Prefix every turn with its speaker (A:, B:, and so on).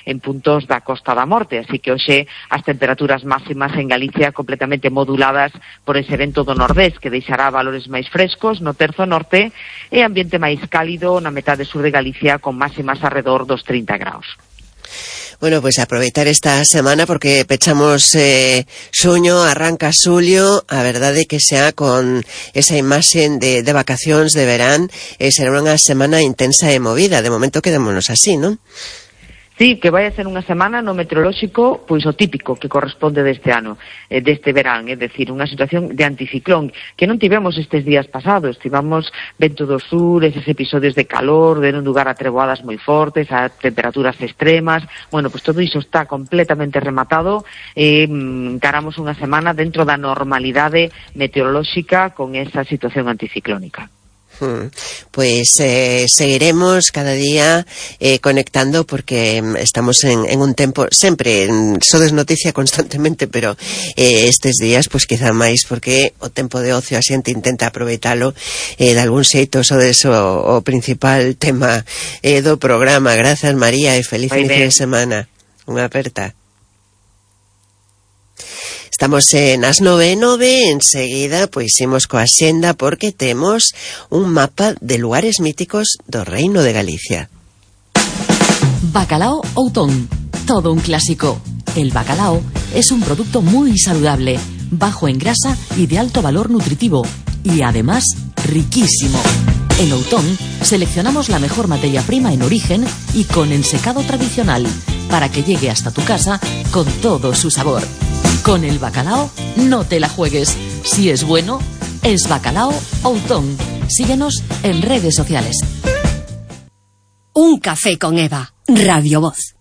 A: en puntos da Costa da Morte, así que hoxe as temperaturas máximas en Galicia completamente moduladas por ese vento do nordés que deixará valores máis frescos no terzo norte e ambiente máis cálido na metade sur de Galicia con máximas alrededor dos 30 graus.
B: Bueno, pues aproveitar esta semana porque pechamos xuño, arranca xulio, a verdade que xa con esa imaxen de vacacións de verán, será unha semana intensa e movida. De momento quedémonos así, non?
A: Sí, que vai a ser unha semana no meteorolóxico, pois o típico que corresponde deste ano, deste verán, é dicir, unha situación de anticiclón, que non tivemos estes días pasados, tivemos vento do sur, eses episodios de calor, deron lugar a treboadas moi fortes, a temperaturas extremas, bueno, pois todo iso está completamente rematado, encaramos unha semana dentro da normalidade meteorolóxica con esa situación anticiclónica.
B: Pues seguiremos cada día conectando porque estamos en un tempo sempre, sodes noticia constantemente, pero estes días pues quizá máis porque o tempo de ocio a xente intenta aproveitalo de algún xeito. Sodes o principal tema do programa. Grazas, María, e feliz inicio de semana. Unha aperta. Estamos nas 9:09, enseguida pois imos coa xenda porque temos un mapa de lugares míticos do Reino de Galicia.
C: Bacalao Outón, todo un clásico. El bacalao es un producto muy saludable, bajo en grasa y de alto valor nutritivo, y además riquísimo. En Outón seleccionamos la mejor materia prima en origen y con ensecado tradicional, para que llegue hasta tu casa con todo su sabor. Con el bacalao no te la juegues. Si es bueno, es Bacalao Outón. Síguenos en redes sociales.
D: Un café con Eva, Radio Voz.